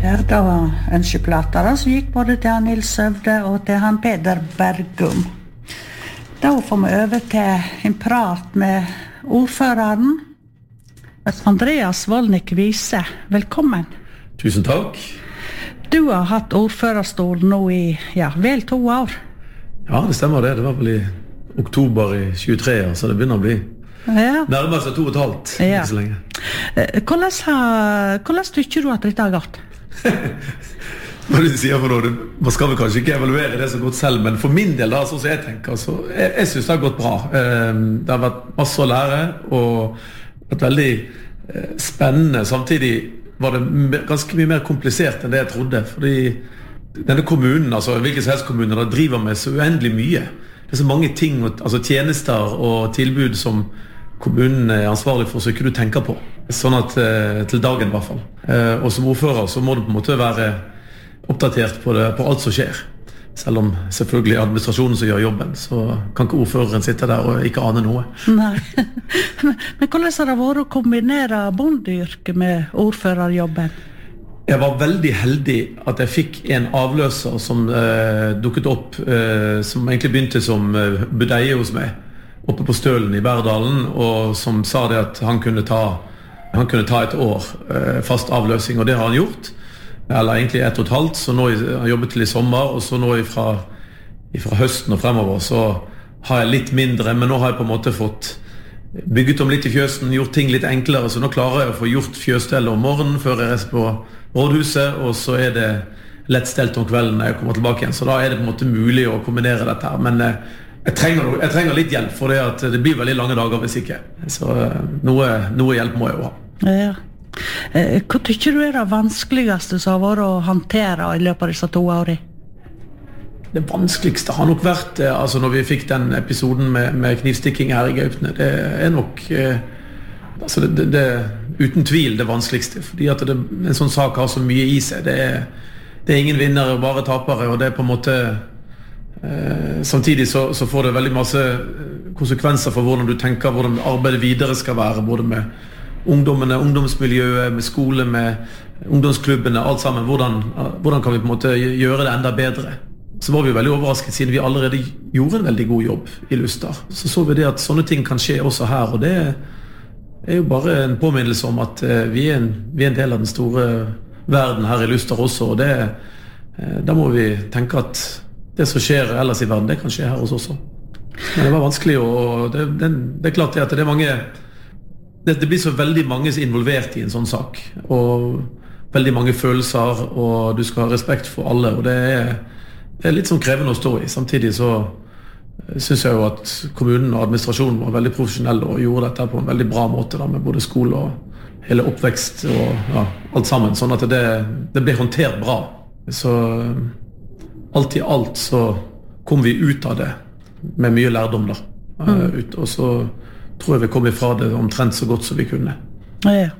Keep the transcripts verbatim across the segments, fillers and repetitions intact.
Her da var ønskeplatere som gikk både til han Nils Søvde og til han Peder Bergum. Da får vi over til en prat med ordføreren. Andreas Vollnik Vise, velkommen. Tusen takk. Du har hatt ordførerstol nå i, ja, vel to år. Ja, det stemmer det. Det var vel i oktober i tjuetre, så det begynner å bli ja. nærmere seg to og et halvt, ja. Ikke så lenge. Hvordan, har, hvordan tykker du at dette har gått? Hva du sier for noe, man skal vel kanskje ikke evaluere det så godt selv, men for min del da, sånn som jeg tenker, så jeg, jeg synes det har gått bra. Det har vært masse å lære, og vært veldig spennende. Samtidig var det ganske mye mer komplisert enn det jeg trodde, fordi denne kommunen, altså hvilken som helst kommune, da driver med så uendelig mye. Det er så mange ting, altså tjenester og tilbud som kommunen er ansvarlig for, så ikke du tenker på. Sånn at, til dagen i hvert fall. Og som ordfører så må du på en måte være oppdatert på, det, på alt som skjer. Selv om selvfølgelig administrasjonen som gjør jobben, så kan ikke ordføreren sitte der og ikke ane noe. Nei. Men hvordan har det vært å kombinere bondeyrket med ordførerjobben? Jeg var veldig heldig at jeg fikk en avløser som eh, dukket opp, eh, som egentlig begynte som eh, budeie hos meg, oppe på Stølen i Bærdalen, og som sa det at han kunne ta, han kunne ta et år eh, fast avløsning, og det har han gjort. Eller egentlig ett og et halvt, så nå har jeg jobbet til i sommer, og så nå fra, fra høsten og fremover, så har jeg litt mindre, men nå har jeg på en måte fått bygget om litt i fjøsen, gjort ting litt enklere, så nå klarer jeg å få gjort fjøsstellet om morgenen før jeg reiser på rådhuset, og så er det lettstelt om kvelden når jeg kommer tilbake igjen, så da er det på en måte mulig å kombinere dette her, men jeg trenger, jeg trenger litt hjelp, for det, at det blir veldig lange dager hvis ikke, så noe, noe hjelp må jeg jo ha. Ja. Hva tykker du er det vanskeligste som har vært å håndtere i løpet av disse to årene? Det vanskeligste har nok vært, altså når vi fikk den episoden med, med knivstikking her i Gaupne, det er nok altså det, det, det, uten tvil det vanskeligste, fordi at det, en sånn sak har så mye i seg. Det er, det er ingen vinnere, bare tapere, og det er på en måte eh, samtidig så, så får det veldig masse konsekvenser for hvordan du tenker, hvordan arbeidet videre skal være, både med ungdommene, ungdomsmiljøet, med skole, med ungdomsklubbene, alt sammen. Hvordan, hvordan kan vi på en måte gjøre det enda bedre? Så var vi veldig overrasket siden vi allerede gjorde en veldig god jobb i Luster. Så så vi det at sånne ting kan skje også her, og det er jo bare en påminnelse om at vi er en, vi er en del av den store verden her i Luster også, og det, da må vi tenke at det som skjer ellers i verden, det kan skje her hos oss også. Men det var vanskelig, og det, det, det er klart at det er mange, det, det blir så veldig mange involvert i en sånn sak, og veldig mange følelser, og du skal ha respekt for alle, og det er Det er litt sånn krevende å stå i. Samtidig så synes jeg jo at kommunen og administrasjonen var veldig profesjonelle og gjorde dette på en veldig bra måte da, med både skole og hele oppvekst og ja, alt sammen. Sånn at det, det ble håndtert bra. Så alt i alt så kom vi ut av det med mye lærdom da. Mm. Ut, og så tror jeg vi kom ifra det omtrent så godt som vi kunne. Ja.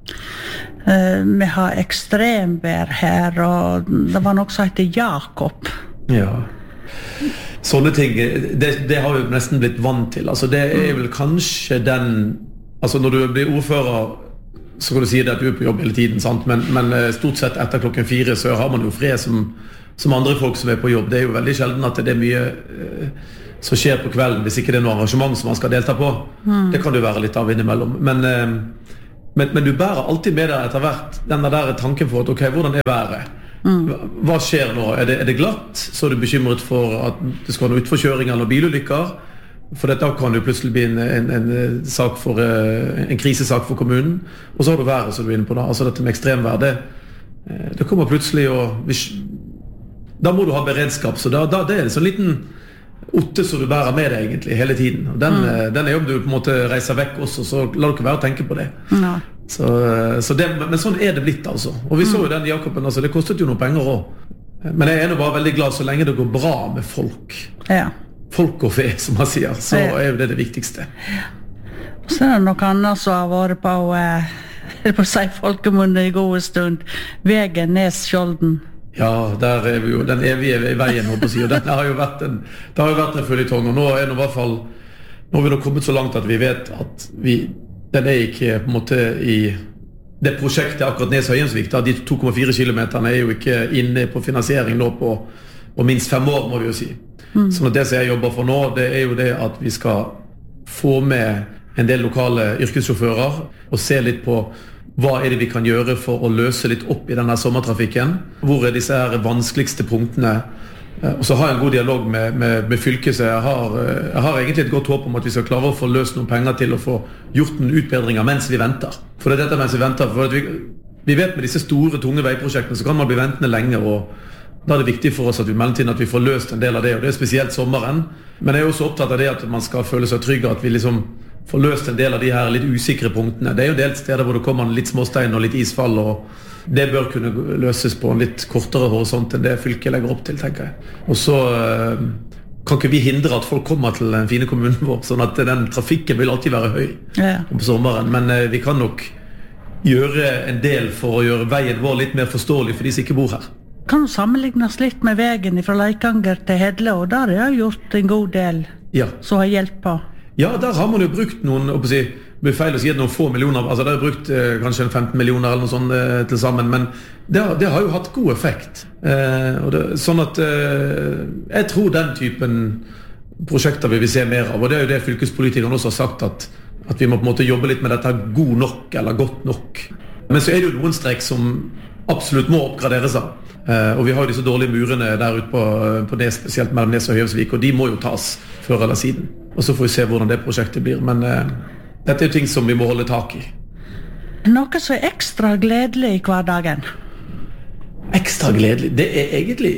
Uh, vi har ekstremvær her, og det var noe som heter Jakob. Ja, sånne ting det, det har vi nesten blitt vant til. Altså det er vel kanskje den, altså når du blir ordfører så kan du si det at du er på jobb hele tiden, sant? Men, men stort sett etter klokken fire så har man jo fred som, som andre folk som er på jobb. Det er jo veldig sjelden at det er mye uh, som skjer på kvelden hvis ikke det er noe arrangement som man skal delta på. Mm. Det kan jo være litt av innimellom, men, uh, men, men du bærer alltid med deg etter hvert denne der tanken for at ok, hvordan er været? Mm. Hva skjer nå? Er det, er det glatt? Så er du bekymret for at det skal være utforkjøring eller bilulykker? For dette kan jo plutselig bli en, en, en, sak for, en krisesak for kommunen. Og så har du været som du er inne på da. Altså dette med ekstremvær, det, det kommer plutselig og da må du ha beredskap. Så da, da det er en sånn liten otte som du bærer med deg egentlig hele tiden. Og den, mm. den er jo om du på en måte reiser vekk også, så la du ikke være å tenke på det. Ja. Så, så det, men sånn er det blitt altså. Og vi så jo den Jakoben, altså, det kostet jo noen penger også. Men jeg er nå bare veldig glad så lenge det går bra med folk. Ja. Folk og fe, som man sier. Så ja. Er jo det det viktigste. Ja. Så er det noe annet som har vært på, eh, på å si folkemunne i gode stund. Vegen Nes-Skjolden. Ja, der er vi jo den evige veien, håper jeg å si. Og den har jo vært en, det har jo vært en føljetong, og nå er det i hvert fall, nå har vi nå kommet så langt at vi vet at vi den er ikke på en måte i det prosjektet akkurat Nes-Høyensvik, de to komma fire kilometerne er jo ikke inne på finansiering nå på, på minst fem år, må vi jo si. Mm. Så det som jeg jobber for nå, det er jo det at vi skal få med en del lokale yrkessjåfører og se litt på hva er det vi kan gjøre for å løse litt opp i denne sommertrafikken. Hvor er disse her vanskeligste punktene? Og så har jeg en god dialog med, med, med fylket, så jeg har, jeg har egentlig et godt håp om at vi skal klare å få løst noen penger til å få gjort noen utbedringer mens vi venter. For det er dette mens vi venter. For vi, vi vet med disse store, tunge veiprosjektene så kan man bli ventende lenge, og da er det viktig for oss at vi melder til at vi får løst en del av det, og det er spesielt sommeren. Men jeg er også opptatt av det at man skal føle seg trygg, at vi liksom får løst en del av de her litt usikre punktene. Det er jo en del steder hvor det kommer litt småstein og litt isfall, og det bør kunne løses på en litt kortere horisont enn det fylket legger opp til, tenker jeg. Og så øh, kan ikke vi hindre at folk kommer til den fine kommunen vår, sånn at den trafikken vil alltid være høy ja. På sommeren. Men øh, vi kan nok gjøre en del for å gjøre veien vår litt mer forståelig for de som ikke bor her. Kan du sammenlignes litt med veien fra Leikanger til Hedle, og der har jeg gjort en god del ja. Som har hjulpet på? Ja, der har man jo brukt noen, å si, det blir feil å si noen få millioner, altså det har brukt eh, kanskje femten millioner eller noe sånt eh, til sammen, men det har, det har jo hatt god effekt. Eh, og det, sånn at eh, jeg tror den typen prosjekter vil vi se mer av, og det er jo det fylkespolitikerne også har sagt, at, at vi må på en måte jobbe litt med dette god nok eller godt nok. Men så er det jo noen strekk som absolutt må oppgraderes av. Uh, og vi har jo disse dårlige murene der ute på, på Nes, spesielt mellom Nes og Høyensvik, og de må jo tas før eller siden. Og så får vi se hvordan det prosjektet blir, men uh, dette er jo ting som vi må holde tak i. Noe som er ekstra gledelig i hverdagen? Ekstra gledelig? Det er egentlig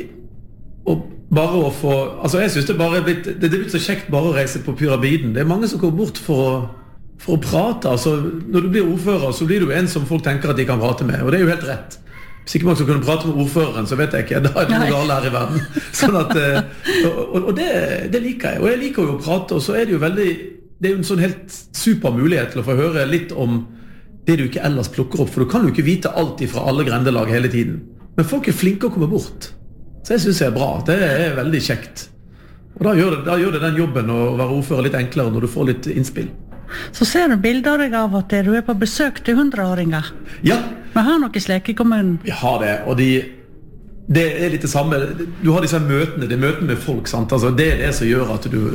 å bare å få, altså jeg synes det bare er blitt, det, det er blitt så kjekt bare å reise på pyramiden. Det er mange som går bort for å, for å prate, altså når du blir ordfører så blir du en som folk tenker at de kan prate med, og det er jo helt rett. Hvis ikke man skal kunne prate med ordføreren, så vet jeg ikke, da er det noe galt her i verden. Sånn at, og og det, det liker jeg, og jeg liker jo å prate, og så er det jo veldig, det er jo en sånn helt super mulighet til å få høre litt om det du ikke ellers plukker opp, for du kan jo ikke vite alt fra alle grendelag hele tiden. Men folk er flinke å komme bort, så jeg synes det er bra, det er veldig kjekt. Og da gjør det, da gjør det den jobben å være ordfører litt enklere når du får litt innspill. Så ser du bilder av at du er på besøk til hundreåringer. Ja. Vi har noe slik i kommunen. Vi har det, og de, det er litt det samme. Du har disse møtene, det er møtene med folk, sant? Altså, det er det som gjør at du,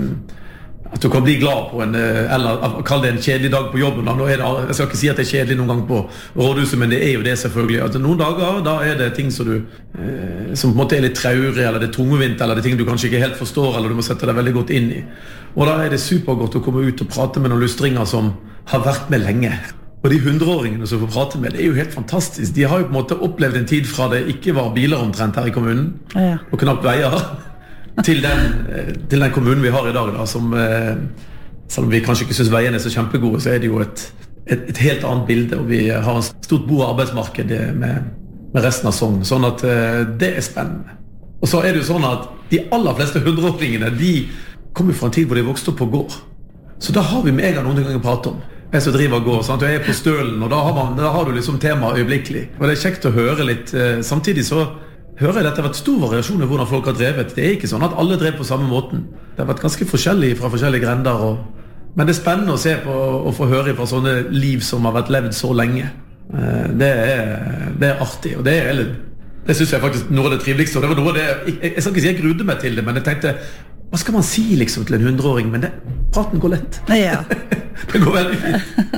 at du kan bli glad på en, eller kall det en kjedelig dag på jobben. Nå er det, jeg skal ikke si at det er kjedelig noen gang på rådhuset, men det er jo det selvfølgelig. At noen dager, da er det ting som du, som på en måte er litt traurig, eller det er tungvint, eller det er ting du kanskje ikke helt forstår, eller du må sette deg veldig godt inn i. Og da er det supergodt å komme ut og prate med noen lustringer som har vært med lenge. Og de hundreåringene som får prate med, det er jo helt fantastisk. De har jo på en måte opplevd en tid fra det ikke var biler omtrent her i kommunen, ja. Og knapt veier, til den, til den kommunen vi har i dag, da, som, selv om vi kanskje ikke synes veiene er så kjempegode, så er det jo et, et, et helt annet bilde, og vi har en stort bo- og arbeidsmarked med, med resten av Sogn, sånn at det er spennende. Og så er det jo sånn at de aller fleste hundreåringene, de kommer fra en tid hvor de vokste opp på gård. Så da har vi med en gang noen ganger å prate om. Jeg som driver gård, sant? Og jeg er på stølen, og da har, man, da har du liksom tema øyeblikkelig. Og det er kjekt å høre litt. Samtidig så hører jeg at det har vært stor variasjon i hvordan folk har drevet. Det er ikke sånn at alle drev på samme måten. Det har vært ganske forskjellig fra forskjellige grender. Og... Men det er spennende å se på og få høre fra sånne liv som har vært levd så lenge. Det er, det er artig, og det er... Det synes jeg faktisk noe av det triveligste. Og det var noe av det... Jeg, jeg skal ikke si jeg grudde meg til det, men jeg tenkte... Hva skal man si liksom til en hundreåring? Men det, praten går lett. Ja. Det går veldig fint.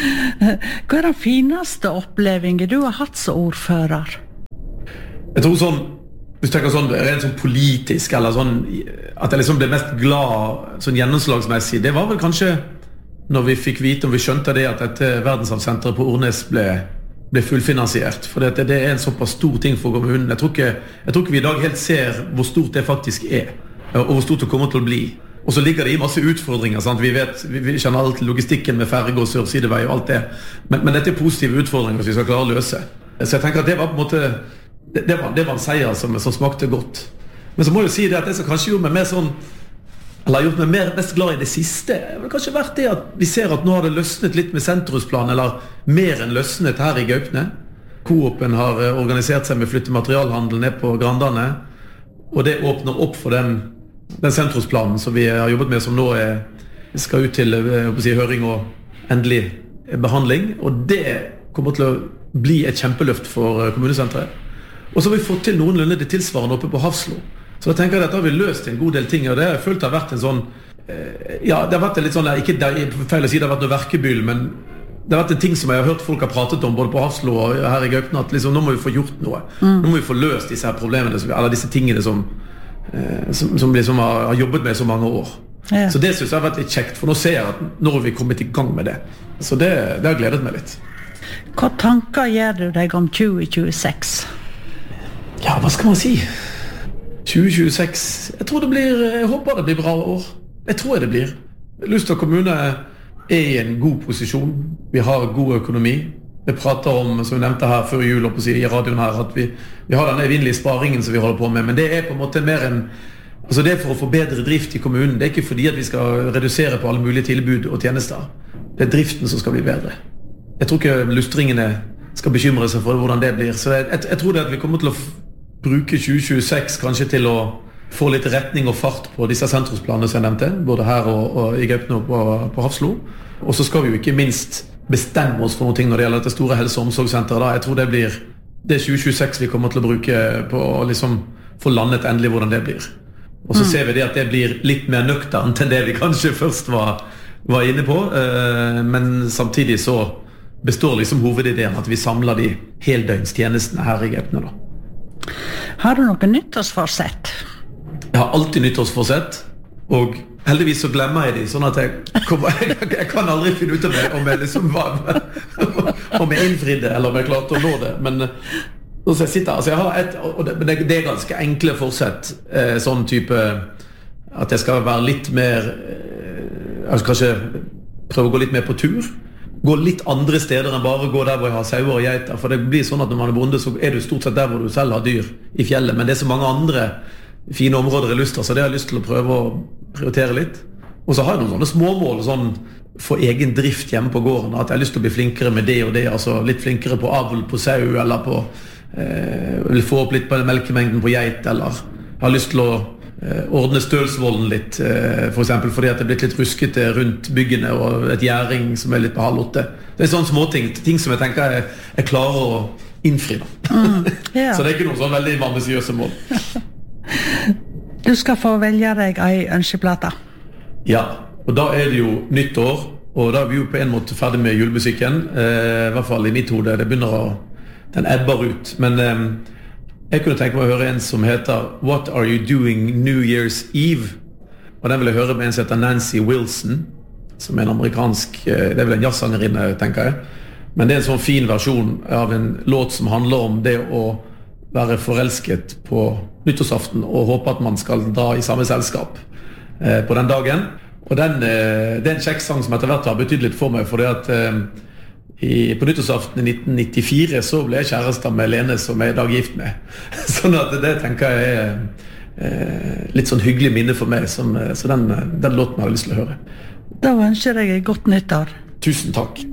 Hva er den fineste opplevingen du har hatt som ordfører? Jeg tror sånn, hvis du tenker sånn, rent sånn politisk, eller sånn, at jeg liksom ble mest glad sånn gjennomslagsmessig, det var vel kanskje når vi fikk vite, og vi skjønte det at dette verdensarvsenteret på Ornes ble, ble fullfinansiert. For det, det er en såpass stor ting for kommunen. Jeg tror, ikke, jeg tror ikke vi i dag helt ser hvor stort det faktisk er. Og hvor stort det kommer til å bli. Og så ligger det i masse utfordringer, sant? Vi vet, vi, vi kjenner alt logistikken med ferge og sørsidevei og alt det, men, men dette er positive utfordringer som vi skal klare å løse. Så jeg tenker at det var på en måte, det, det, var, det var en seier som, som smakte godt. Men så må jeg jo si det at det som kanskje gjorde meg mer sånn, eller gjort meg mer mest glad i det siste, det har kanskje vært det at vi ser at nå har det løsnet litt med sentrusplan, eller mer enn løsnet her i Gaupne. Coopen har organisert seg med flytte materialhandel ned på Grandane, og det åpner opp for den den sentrumsplanen som vi har jobbet med, som nå er, skal ut til si, høring og endelig behandling, og det kommer til å bli et kjempeløft for kommunesenteret. Og så har vi fått til noenlunde det tilsvarende oppe på Hafslo. Så da tenker jeg at da har vi løst en god del ting, og det har jeg følt har vært en sånn, ja, det har vært en litt sånn, ikke feil å si det har vært noe verkebyll, men det har vært en ting som jeg har hørt folk har pratet om, både på Hafslo og her i Gaupne, at liksom, nå må vi få gjort noe. Mm. Nå må vi få løst disse her problemene, eller disse tingene som, som, som liksom har, har jobbet med så mange år. Ja. Så det synes jeg har vært litt kjekt, for nå ser jeg at nå har vi kommet i gang med det. Så det, det har gledet meg litt. Hva tanker gjør du deg om tjue tjueseks? Ja, hva skal man si? tjue tjueseks, jeg tror det blir, jeg håper det blir bra år. Jeg tror det blir. Luster kommune er i en god posisjon. Vi har god økonomi. Vi prater om, som vi nevnte her før jul oppe i radioen her, at vi, vi har denne evinnelige sparingen som vi holder på med, men det er på en måte mer en, altså det er for å få bedre drift i kommunen. Det er ikke fordi at vi skal redusere på alle mulige tilbud og tjenester. Det er driften som skal bli bedre. Jeg tror ikke lustringene skal bekymre seg for hvordan det blir. Så jeg, jeg, jeg tror det at vi kommer til å bruke tjue tjueseks kanskje til å få litt retning og fart på disse sentrumsplanene som jeg nevnte, både her og, og i Gaupne og på, på Hafslo. Og så skal vi jo ikke minst bestemme oss for noe når det gjelder dette store helse- og omsorgssenteret. Da. Jeg tror det blir det tjue tjueseks vi kommer til å bruke på å liksom få landet endelig hvordan det blir. Og så mm. ser vi det at det blir litt mer nøkternt enn det vi kanskje først var, var inne på, men samtidig så består liksom hovedideen at vi samler de heldøgnstjenestene her i Gaupne da. Har du noe nyttårsforsett? Jeg har alltid nyttårsforsett, og heldigvis så glemmer jeg de, sånn at jeg, kommer, jeg, jeg kan aldri finne ut av det om jeg liksom var, om jeg innfridde, eller om jeg klarte å nå det. Men når jeg sitter, altså jeg har et, og det, det, det er ganske enkle forsett, eh, sånn type, at jeg skal være litt mer, eh, jeg skal kanskje prøve å gå litt mer på tur, gå litt andre steder enn bare gå der hvor jeg har sauer og geiter, for det blir sånn at når man er bonde så er du stort sett der hvor du selv har dyr i fjellet, men det er så mange andre fine områder i Luster, så det har jeg lyst til å prøve å prioritere litt. Og så har jeg noen sånne småmål sånn, for egen drift hjemme på gården, at jeg har lyst til å bli flinkere med det og det, altså litt flinkere på avl på sau, eller på eh, vil få opp litt på melkemengden på geit, eller jeg har lyst til å ordne stølsvolden litt, for eksempel fordi at det er blitt litt ruskete rundt byggene og et gjæring som er litt på halv åtte. Det er sånne småting, ting som jeg tenker jeg, jeg klarer å innfri da. Mm, yeah. Så det er ikke noen sånn veldig ambisiøse mål. Du skal få velge deg ei ønskeplate. Ja, og da er det jo nytt år, og da er vi jo på en måte ferdig med julemusikken, eh, i hvert fall i mitt hode, det begynner å, den ebber ut, men eh, jeg kunne tenke meg å høre en som heter What Are You Doing New Year's Eve? Og den vil jeg høre med en som heter Nancy Wilson, som er en amerikansk, det er vel en jazzsangerinne, tenker jeg. Men det er en sånn fin versjon av en låt som handler om det å være forelsket på nyttårsaften og håpe at man skal dra i samme selskap eh, på den dagen. Og den, eh, det er en kjekk sang som etter hvert har betydd litt for meg, for det at eh, I, på nyttårsaften i nitten nittifire så ble jeg kjærester med Lene som jeg er i dag gift med. Sånn at det tenker jeg er eh, litt sånn hyggelig minne for meg, som, så den, den låten har jeg lyst til å høre. Da ønsker jeg et godt nyttår. Tusen takk.